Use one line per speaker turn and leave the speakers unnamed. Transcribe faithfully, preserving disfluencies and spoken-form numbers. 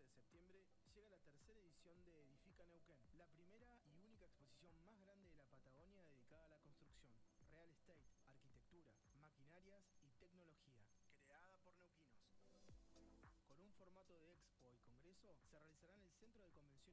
de septiembre llega la tercera edición de Edifica Neuquén, la primera y única exposición más grande de la Patagonia dedicada a la construcción, real estate, arquitectura, maquinarias y tecnología, creada por neuquinos. Con un formato de expo y congreso, se realizará en el Centro de Convenciones